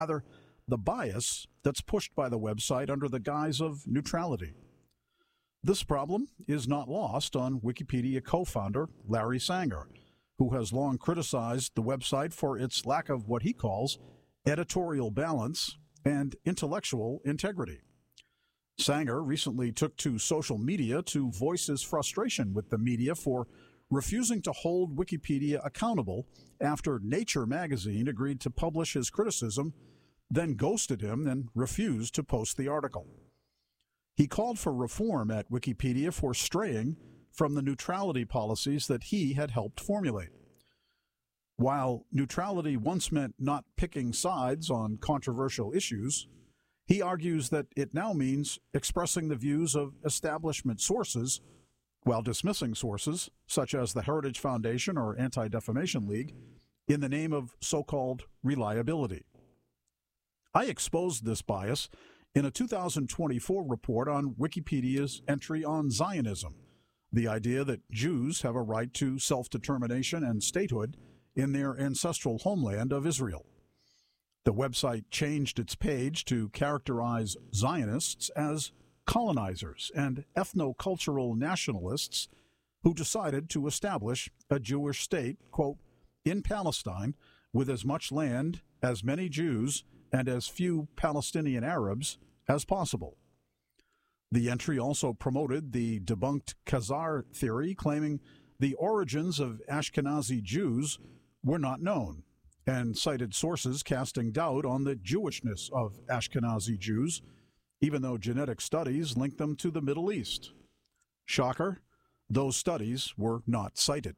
rather the bias that's pushed by the website under the guise of neutrality. This problem is not lost on Wikipedia co-founder Larry Sanger, who has long criticized the website for its lack of what he calls editorial balance and intellectual integrity. Sanger recently took to social media to voice his frustration with the media for refusing to hold Wikipedia accountable after Nature magazine agreed to publish his criticism, then ghosted him and refused to post the article. He called for reform at Wikipedia for straying from the neutrality policies that he had helped formulate. While neutrality once meant not picking sides on controversial issues, he argues that it now means expressing the views of establishment sources while dismissing sources, such as the Heritage Foundation or Anti-Defamation League, in the name of so-called reliability. I exposed this bias in a 2024 report on Wikipedia's entry on Zionism, the idea that Jews have a right to self-determination and statehood in their ancestral homeland of Israel. The website changed its page to characterize Zionists as colonizers and ethno-cultural nationalists who decided to establish a Jewish state, quote, in Palestine with as much land, as many Jews, and as few Palestinian Arabs as possible. The entry also promoted the debunked Khazar theory, claiming the origins of Ashkenazi Jews were not known, and cited sources casting doubt on the Jewishness of Ashkenazi Jews, even though genetic studies linked them to the Middle East. Shocker, those studies were not cited.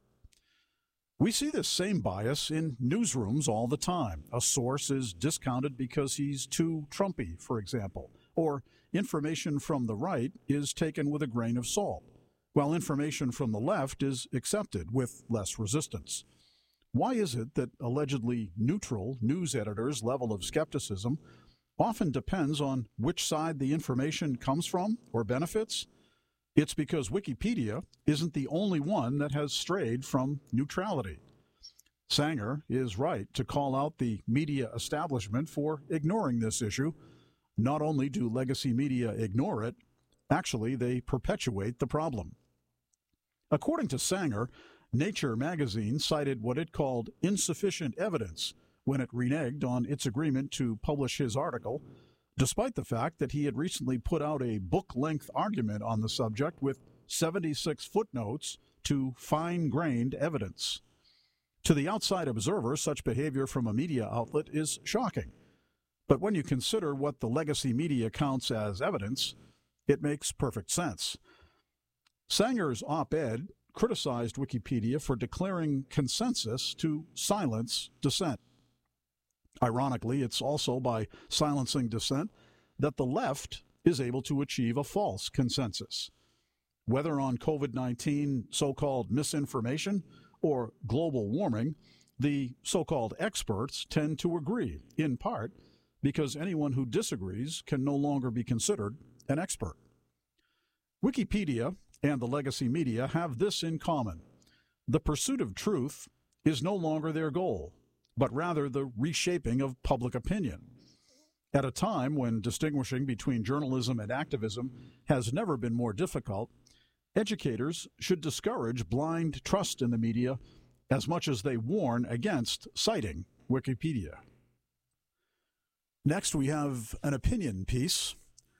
We see this same bias in newsrooms all the time. A source is discounted because he's too Trumpy, for example, or information from the right is taken with a grain of salt, while information from the left is accepted with less resistance. Why is it that allegedly neutral news editors' level of skepticism often depends on which side the information comes from or benefits? It's because Wikipedia isn't the only one that has strayed from neutrality. Sanger is right to call out the media establishment for ignoring this issue. Not only do legacy media ignore it, actually they perpetuate the problem. According to Sanger, Nature magazine cited what it called insufficient evidence when it reneged on its agreement to publish his article, despite the fact that he had recently put out a book-length argument on the subject with 76 footnotes to fine-grained evidence. To the outside observer, such behavior from a media outlet is shocking. But when you consider what the legacy media counts as evidence, it makes perfect sense. Sanger's op-ed criticized Wikipedia for declaring consensus to silence dissent. Ironically, it's also by silencing dissent that the left is able to achieve a false consensus. Whether on COVID-19 so-called misinformation or global warming, the so-called experts tend to agree, in part because anyone who disagrees can no longer be considered an expert. Wikipedia and the legacy media have this in common. The pursuit of truth is no longer their goal, but rather the reshaping of public opinion. At a time when distinguishing between journalism and activism has never been more difficult, educators should discourage blind trust in the media as much as they warn against citing Wikipedia. Next, we have an opinion piece.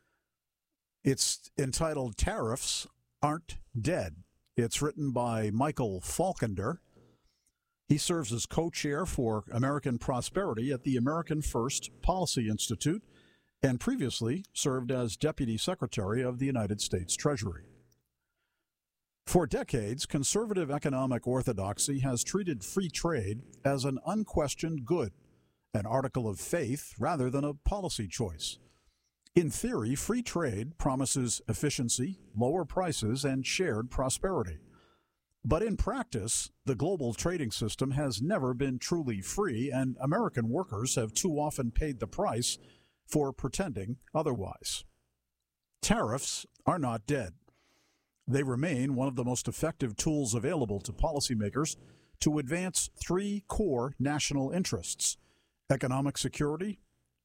It's entitled Tariffs Aren't Dead. It's written by Michael Falkender. He serves as co-chair for American Prosperity at the American First Policy Institute and previously served as Deputy Secretary of the United States Treasury. For decades, conservative economic orthodoxy has treated free trade as an unquestioned good, an article of faith rather than a policy choice. In theory, free trade promises efficiency, lower prices, and shared prosperity. But in practice, the global trading system has never been truly free, and American workers have too often paid the price for pretending otherwise. Tariffs are not dead. They remain one of the most effective tools available to policymakers to advance three core national interests: economic security,